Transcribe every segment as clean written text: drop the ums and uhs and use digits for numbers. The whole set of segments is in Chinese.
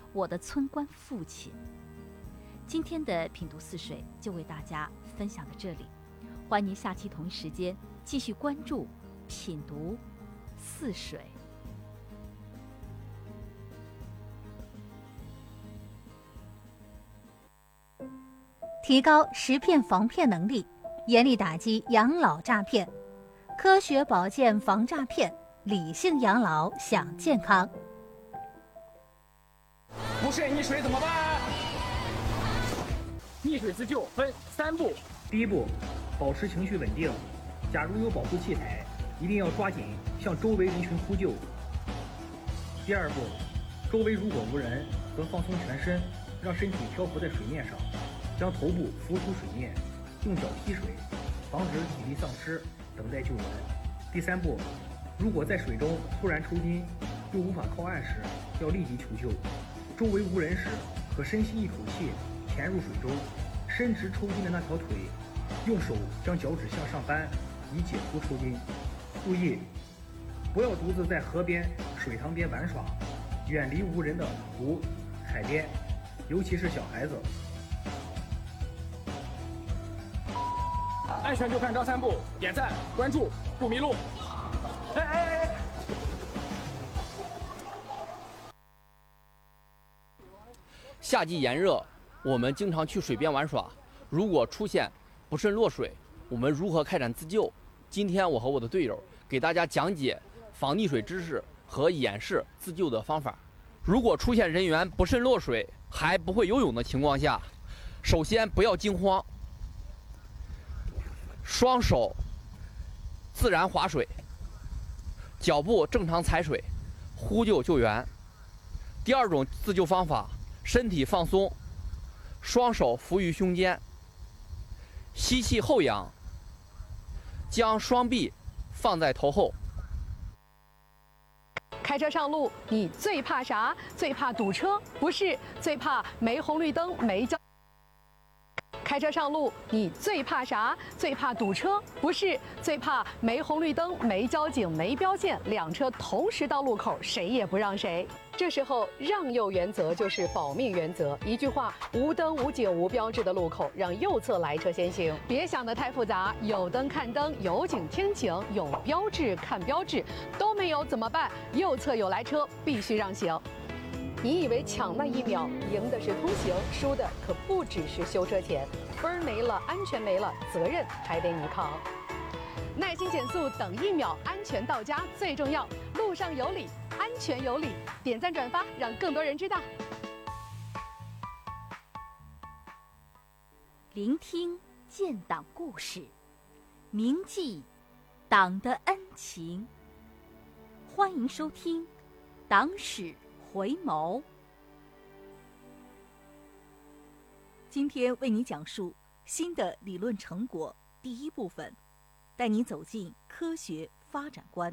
我的村官父亲。今天的品读似水就为大家分享到这里，欢迎您下期同一时间继续关注品读似水。 提高识骗防骗能力，严厉打击养老诈骗，科学保健防诈骗，理性养老享健康。 不慎溺水怎么办？溺水自救分3步。 第一步，保持情绪稳定。假如有保护器材，一定要抓紧向周围人群呼救。第二步，周围如果无人，则放松全身，让身体漂浮在水面上，将头部浮出水面，用脚踢水，防止体力丧失，等待救援。第三步，如果在水中突然抽筋，又无法靠岸时，要立即求救。周围无人时，可深吸一口气，潜入水中，伸直抽筋的那条腿，用手将脚趾向上扳，以解除抽筋。注意，不要独自在河边、水塘边玩耍，远离无人的湖、海边，尤其是小孩子。 安全就看张3步，点赞、关注，不迷路。 夏季炎热，我们经常去水边玩耍。如果出现不慎落水，我们如何开展自救？今天我和我的队友给大家讲解防溺水知识和演示自救的方法。如果出现人员不慎落水还不会游泳的情况下，首先不要惊慌，双手自然划水，脚步正常踩水，呼救救援。第二种自救方法，身体放松，双手扶于胸间，吸气后仰，将双臂放在头后。 开车上路，你最怕啥？最怕堵车？不是，最怕没红绿灯、没交。开车上路，你最怕啥？最怕堵车？不是，最怕没红绿灯、没交警、没标线，两车同时到路口，谁也不让谁。这时候，让右原则就是保命原则。一句话，无灯、无警、无标志的路口，让右侧来车先行。别想得太复杂，有灯看灯，有警听警，有标志看标志，都没有怎么办？右侧有来车，必须让行。你以为抢那1秒赢的是通行，输的可不只是修车钱，分儿没了，安全没了，责任还得你扛。耐心减速，等1秒，安全到家最重要。路上有理，安全有理，点赞转发，让更多人知道。 聆听建党故事，铭记党的恩情。欢迎收听《党史回眸》。今天为你讲述新的理论成果第1部分，带你走进科学发展观。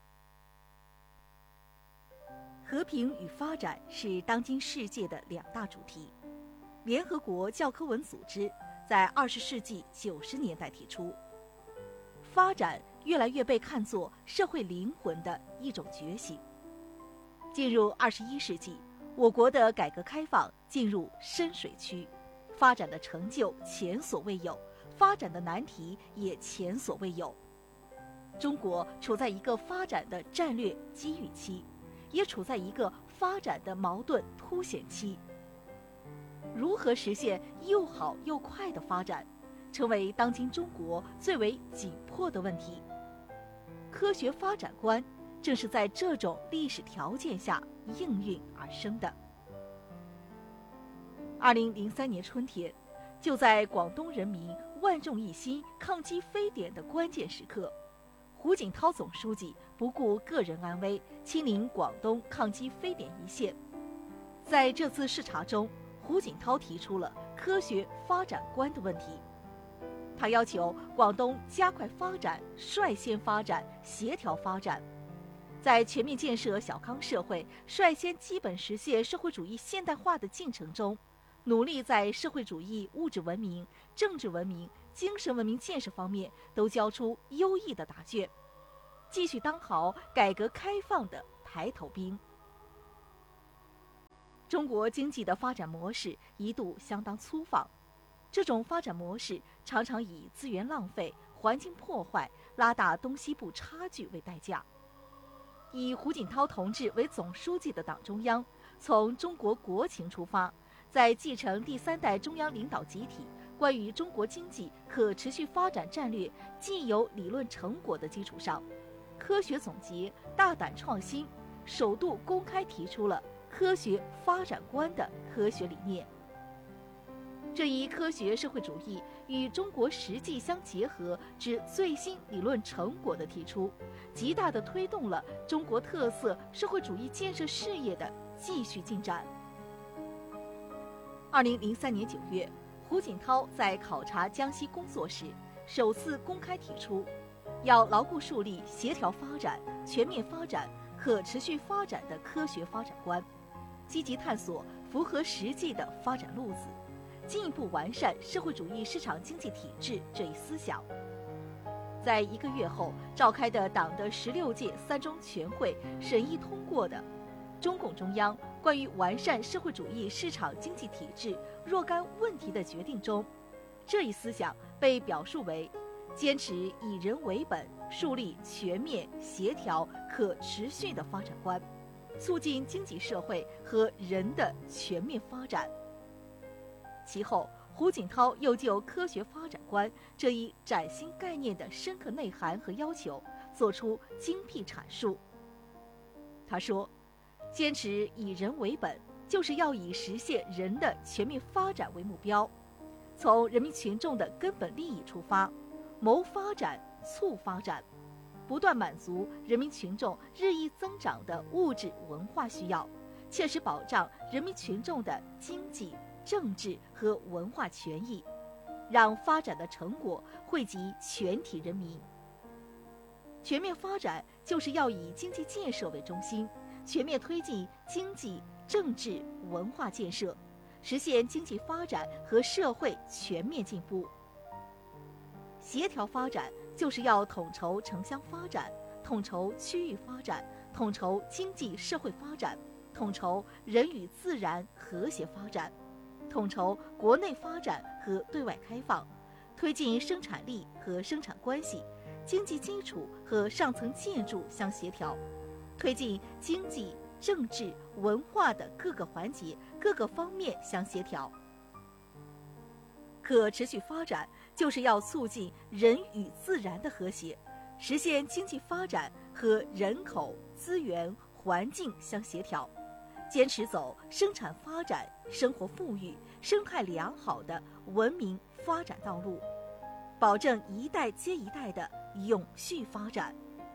和平与发展是当今世界的2大主题。联合国教科文组织在20世纪90年代提出，发展越来越被看作社会灵魂的一种觉醒。进入21世纪，我国的改革开放进入深水区，发展的成就前所未有，发展的难题也前所未有。中国处在一个发展的战略机遇期，也处在一个发展的矛盾凸显期。如何实现又好又快的发展，成为当今中国最为紧迫的问题。科学发展观正是在这种历史条件下应运而生的。2003年春天，就在广东人民万众一心抗击非典的关键时刻，胡锦涛总书记不顾个人安危，亲临广东抗击非典一线。在这次视察中，胡锦涛提出了科学发展观的问题。他要求广东加快发展、率先发展、协调发展，在全面建设小康社会、率先基本实现社会主义现代化的进程中，努力在社会主义物质文明、政治文明、精神文明建设方面都交出优异的答卷，继续当好改革开放的排头兵。 中国经济的发展模式一度相当粗放，这种发展模式常常以资源浪费、环境破坏、拉大东西部差距为代价。以胡锦涛同志为总书记的党中央，从中国国情出发，在继承第3代中央领导集体关于中国经济可持续发展战略既有理论成果的基础上，科学总结、大胆创新，首度公开提出了科学发展观的科学理念。这一科学社会主义与中国实际相结合之最新理论成果的提出，极大地推动了中国特色社会主义建设事业的继续进展。2003年9月，胡锦涛在考察江西工作时，首次公开提出，要牢固树立协调发展、全面发展、可持续发展的科学发展观，积极探索符合实际的发展路子，进一步完善社会主义市场经济体制这一思想。在1个月后召开的党的16届3中全会审议通过的中共中央关于完善社会主义市场经济体制若干问题的决定中，这一思想被表述为坚持以人为本，树立全面、协调、可持续的发展观，促进经济社会和人的全面发展。其后，胡锦涛又就科学发展观这一崭新概念的深刻内涵和要求作出精辟阐述。他说，坚持以人为本，就是要以实现人的全面发展为目标，从人民群众的根本利益出发，谋发展、促发展，不断满足人民群众日益增长的物质文化需要，切实保障人民群众的经济、政治和文化权益，让发展的成果惠及全体人民。全面发展就是要以经济建设为中心，全面推进经济、政治、文化建设，实现经济发展和社会全面进步。协调发展就是要统筹城乡发展，统筹区域发展，统筹经济社会发展，统筹人与自然和谐发展，统筹国内发展和对外开放，推进生产力和生产关系、经济基础和上层建筑相协调，推进经济、政治、文化的各个环节、各个方面相协调。可持续发展就是要促进人与自然的和谐，实现经济发展和人口、资源、环境相协调，坚持走生产发展、生活富裕、生态良好的文明发展道路，保证一代接一代的永续发展。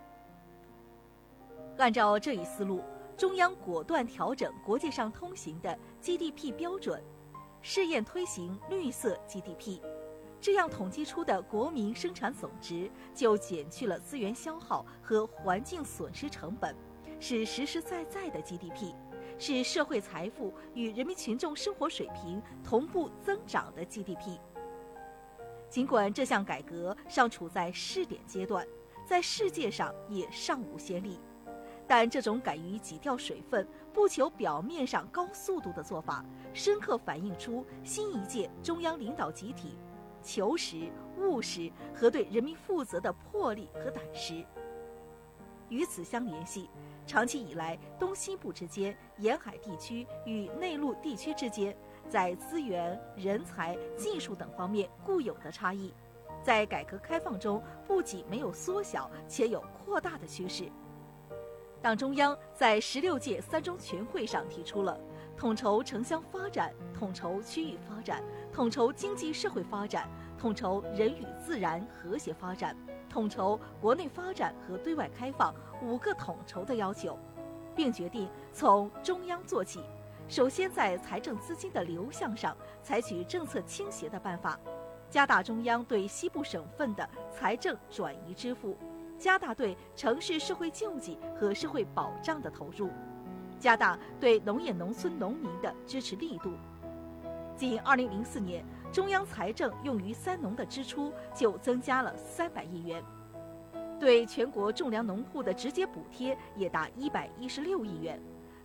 按照这一思路，中央果断调整国际上通行的 GDP 标准，试验推行绿色 GDP， 这样统计出的国民生产总值就减去了资源消耗和环境损失成本，是实实在在的 GDP， 是社会财富与人民群众生活水平同步增长的 GDP。 尽管这项改革尚处在试点阶段，在世界上也尚无先例，但这种敢于挤掉水分、不求表面上高速度的做法，深刻反映出新一届中央领导集体求实、务实和对人民负责的魄力和胆识。与此相联系，长期以来，东西部之间、沿海地区与内陆地区之间，在资源、人才、技术等方面固有的差异，在改革开放中不仅没有缩小，且有扩大的趋势。党中央在16届3中全会上提出了统筹城乡发展、统筹区域发展、统筹经济社会发展、统筹人与自然和谐发展、统筹国内发展和对外开放5个统筹的要求，并决定从中央做起，首先在财政资金的流向上采取政策倾斜的办法，加大中央对西部省份的财政转移支付，加大对城市社会救济和社会保障的投入，加大对农业农村农民的支持力度。仅2004年，中央财政用于3农的支出就增加了300亿元，对全国种粮农户的直接补贴也达116亿元，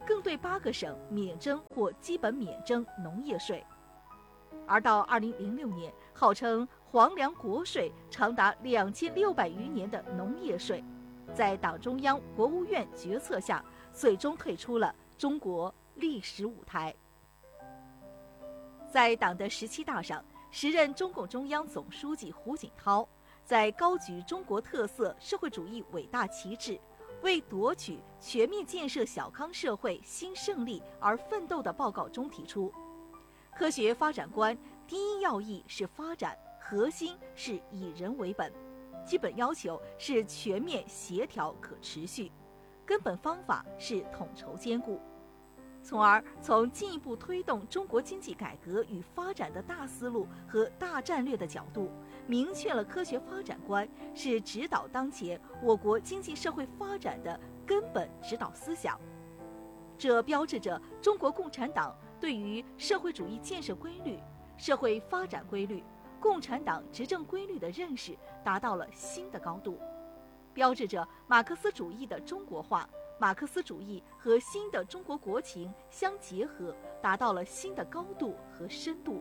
更对8个省免征或基本免征农业税。而到2006年，号称皇粮国税长达2600余年的农业税，在党中央、国务院决策下，最终退出了中国历史舞台。在党的17大上，时任中共中央总书记胡锦涛在高举中国特色社会主义伟大旗帜，为夺取全面建设小康社会新胜利而奋斗的报告中提出，科学发展观第一要义是发展，核心是以人为本，基本要求是全面协调可持续，根本方法是统筹兼顾，从而从进一步推动中国经济改革与发展的大思路和大战略的角度，明确了科学发展观是指导当前我国经济社会发展的根本指导思想。这标志着中国共产党对于社会主义建设规律、社会发展规律、共产党执政规律的认识达到了新的高度，标志着马克思主义的中国化、马克思主义和新的中国国情相结合，达到了新的高度和深度。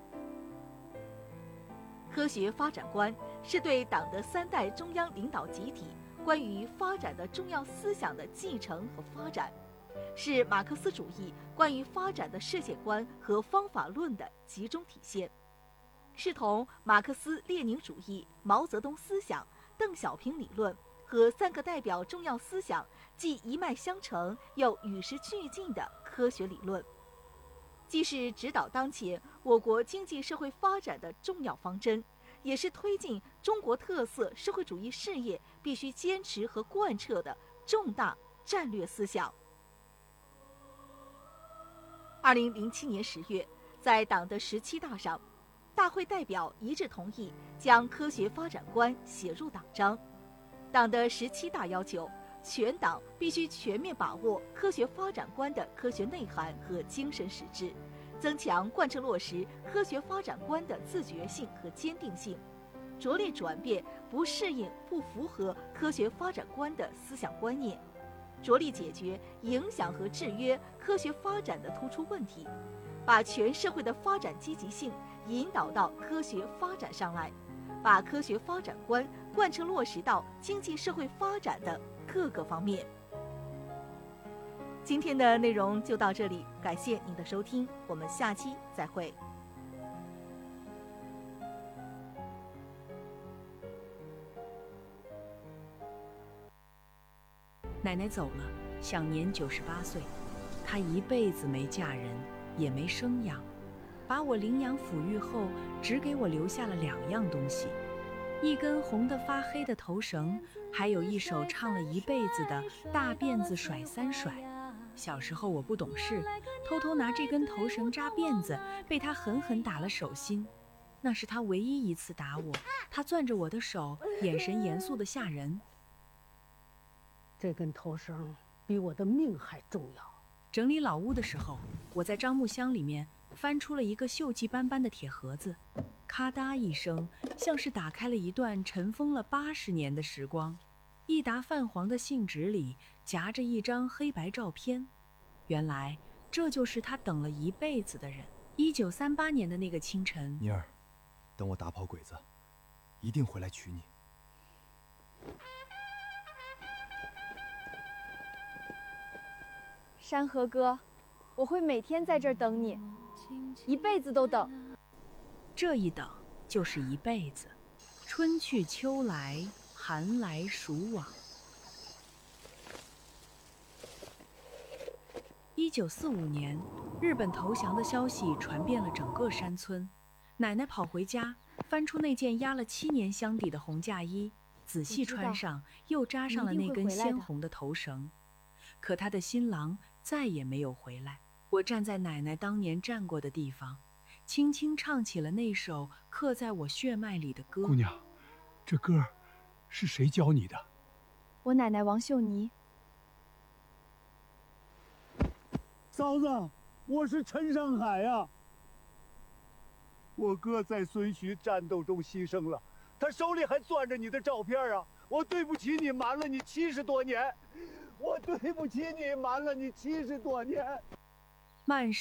科学发展观是对党的3代中央领导集体关于发展的重要思想的继承和发展，是马克思主义关于发展的世界观和方法论的集中体现，是同马克思列宁主义、毛泽东思想、邓小平理论和3个代表重要思想既一脉相承又与时俱进的科学理论，既是指导当前我国经济社会发展的重要方针，也是推进中国特色社会主义事业必须坚持和贯彻的重大战略思想。2007年10月，在党的17大上，大会代表一致同意将科学发展观写入党章。党的17大要求，全党必须全面把握科学发展观的科学内涵和精神实质，增强贯彻落实科学发展观的自觉性和坚定性，着力转变不适应、不符合科学发展观的思想观念，着力解决影响和制约科学发展的突出问题，把全社会的发展积极性引导到科学发展上来，把科学发展观贯彻落实到经济社会发展的各个方面。今天的内容就到这里，感谢您的收听，我们下期再会。 奶奶走了，享年98岁。她一辈子没嫁人，也没生养，把我领养抚育后，只给我留下了2样东西：一根红得发黑的头绳，还有一首唱了一辈子的大辫子甩3甩。小时候我不懂事，偷偷拿这根头绳扎辫子，被他狠狠打了手心。那是他唯一一次打我，他攥着我的手，眼神严肃得吓人。 这根头绳比我的命还重要。 整理老屋的时候，我在樟木箱里面翻出了一个锈迹斑斑的铁盒子，咔嗒一声，像是打开了一段尘封了80年的时光。一沓泛黄的信纸里夹着一张黑白照片，原来这就是他等了一辈子的人。1938年的那个清晨， 妮儿，等我打跑鬼子，一定回来娶你。 山河哥，我会每天在这儿等你，一辈子都等。 这一等就是一辈子，春去秋来，寒来暑往。1945年，日本投降的消息传遍了整个山村。奶奶跑回家，翻出那件压了7年箱底的红嫁衣，仔细穿上，又扎上了那根鲜红的头绳。可她的新郎再也没有回来。我站在奶奶当年站过的地方，轻轻唱起了那首刻在我血脉里的歌。 姑娘，这歌是谁教你的？ 我奶奶王秀妮。 嫂子，我是陈上海呀。我哥在孙徐战斗中牺牲了，他手里还攥着你的照片啊！我对不起你，瞒了你70多年。 我对不起你，瞒了你70多年。 曼